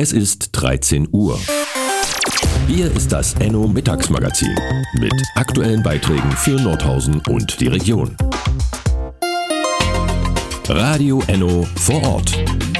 Es ist 13 Uhr. Hier ist das Enno Mittagsmagazin mit aktuellen Beiträgen für Nordhausen und die Region. Radio Enno vor Ort.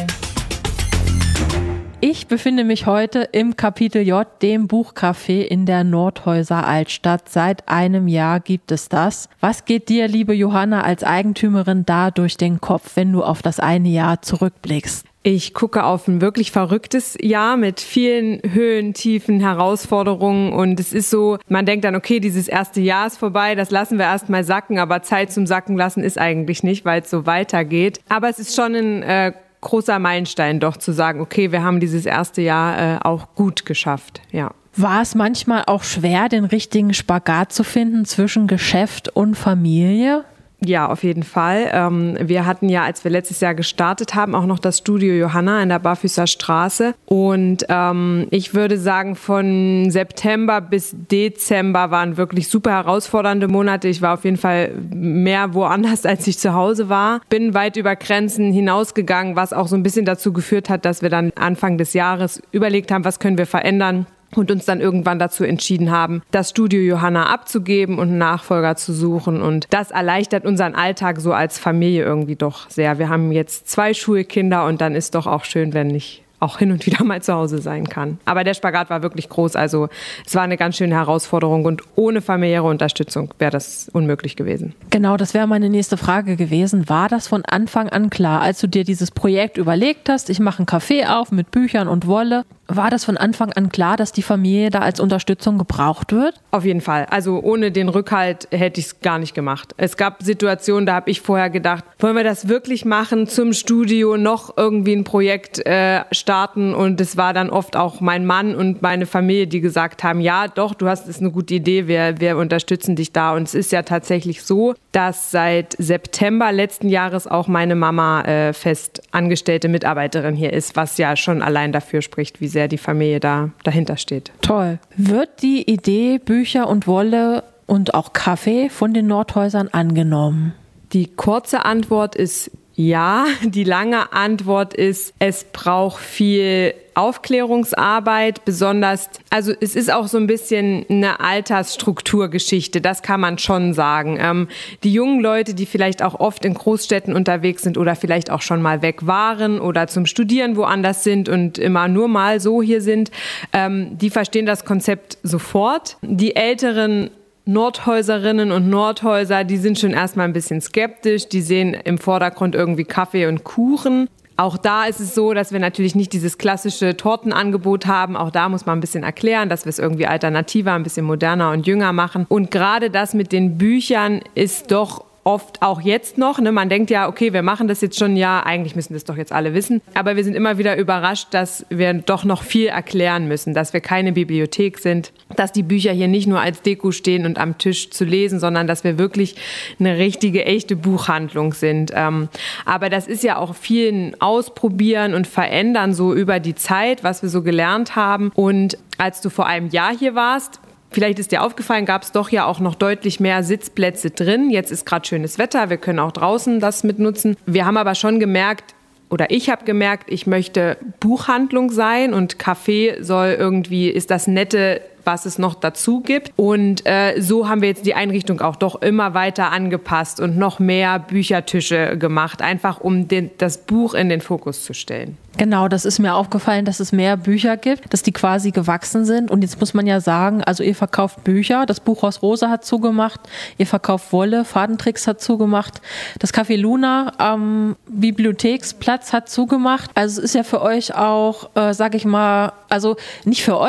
Ich befinde mich heute im Kapitel J, dem Buchcafé in der Nordhäuser Altstadt. Seit einem Jahr gibt es das. Was geht dir, liebe Johanna, als Eigentümerin da durch den Kopf, wenn du auf das eine Jahr zurückblickst? Ich gucke auf ein wirklich verrücktes Jahr mit vielen Höhen, Tiefen, Herausforderungen und es ist so, man denkt dann, okay, dieses erste Jahr ist vorbei, das lassen wir erstmal sacken, aber Zeit zum Sacken lassen ist eigentlich nicht, weil es so weitergeht. Aber es ist schon ein großer Meilenstein doch zu sagen, okay, wir haben dieses erste Jahr auch gut geschafft, ja. War es manchmal auch schwer, den richtigen Spagat zu finden zwischen Geschäft und Familie? Ja, auf jeden Fall. Wir hatten ja, als wir letztes Jahr gestartet haben, auch noch das Studio Johanna in der Barfüßer Straße. Und ich würde sagen, von September bis Dezember waren wirklich super herausfordernde Monate. Ich war auf jeden Fall mehr woanders, als ich zu Hause war. Bin weit über Grenzen hinausgegangen, was auch so ein bisschen dazu geführt hat, dass wir dann Anfang des Jahres überlegt haben, was können wir verändern. Und uns dann irgendwann dazu entschieden haben, das Studio Johanna abzugeben und einen Nachfolger zu suchen. Und das erleichtert unseren Alltag so als Familie irgendwie doch sehr. Wir haben jetzt 2 Schulkinder und dann ist doch auch schön, wenn ich auch hin und wieder mal zu Hause sein kann. Aber der Spagat war wirklich groß. Also es war eine ganz schöne Herausforderung und ohne familiäre Unterstützung wäre das unmöglich gewesen. Genau, das wäre meine nächste Frage gewesen. War das von Anfang an klar, als du dir dieses Projekt überlegt hast, ich mache einen Café auf mit Büchern und Wolle? War das von Anfang an klar, dass die Familie da als Unterstützung gebraucht wird? Auf jeden Fall. Also ohne den Rückhalt hätte ich es gar nicht gemacht. Es gab Situationen, da habe ich vorher gedacht, wollen wir das wirklich machen, zum Studio noch irgendwie ein Projekt starten? Und es war dann oft auch mein Mann und meine Familie, die gesagt haben, ja doch, du hast, ist eine gute Idee, wir unterstützen dich da. Und es ist ja tatsächlich so, dass seit September letzten Jahres auch meine Mama fest angestellte Mitarbeiterin hier ist, was ja schon allein dafür spricht, wie sehr die Familie dahinter steht. Toll. Wird die Idee Bücher und Wolle und auch Kaffee von den Nordhäusern angenommen? Die kurze Antwort ist ja. Die lange Antwort ist, es braucht viel Aufklärungsarbeit, besonders, also es ist auch so ein bisschen eine Altersstrukturgeschichte, das kann man schon sagen. Die jungen Leute, die vielleicht auch oft in Großstädten unterwegs sind oder vielleicht auch schon mal weg waren oder zum Studieren woanders sind und immer nur mal so hier sind, die verstehen das Konzept sofort. Die älteren Nordhäuserinnen und Nordhäuser, die sind schon erstmal ein bisschen skeptisch, die sehen im Vordergrund irgendwie Kaffee und Kuchen. Auch da ist es so, dass wir natürlich nicht dieses klassische Tortenangebot haben. Auch da muss man ein bisschen erklären, dass wir es irgendwie alternativer, ein bisschen moderner und jünger machen. Und gerade das mit den Büchern ist doch oft auch jetzt noch, ne? Man denkt ja, okay, wir machen das jetzt schon, ja, eigentlich müssen das doch jetzt alle wissen. Aber wir sind immer wieder überrascht, dass wir doch noch viel erklären müssen, dass wir keine Bibliothek sind, dass die Bücher hier nicht nur als Deko stehen und am Tisch zu lesen, sondern dass wir wirklich eine richtige, echte Buchhandlung sind. Aber das ist ja auch viel Ausprobieren und Verändern so über die Zeit, was wir so gelernt haben. Und als du vor einem Jahr hier warst, vielleicht ist dir aufgefallen, gab es doch ja auch noch deutlich mehr Sitzplätze drin. Jetzt ist gerade schönes Wetter, wir können auch draußen das mitnutzen. Wir haben aber schon gemerkt, oder ich habe gemerkt, ich möchte Buchhandlung sein und Café soll irgendwie, ist das Nette, was es noch dazu gibt. Und so haben wir jetzt die Einrichtung auch doch immer weiter angepasst und noch mehr Büchertische gemacht, einfach um das Buch in den Fokus zu stellen. Genau, das ist mir aufgefallen, dass es mehr Bücher gibt, dass die quasi gewachsen sind. Und jetzt muss man ja sagen, also ihr verkauft Bücher, das Buchhaus Rosa hat zugemacht, ihr verkauft Wolle, Fadentricks hat zugemacht, das Café Luna am Bibliotheksplatz hat zugemacht. Also es ist ja für euch auch, sag ich mal, also nicht für euch,